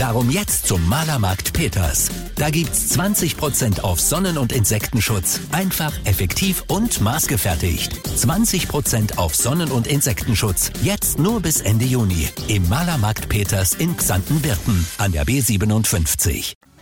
Darum jetzt zum Malermarkt Peters. Da gibt's 20% auf Sonnen- und Insektenschutz. Einfach, effektiv und maßgefertigt. 20% auf Sonnen- und Insektenschutz. Jetzt nur bis Ende Juni. Im Malermarkt Peters in Xanten-Birken an der B57.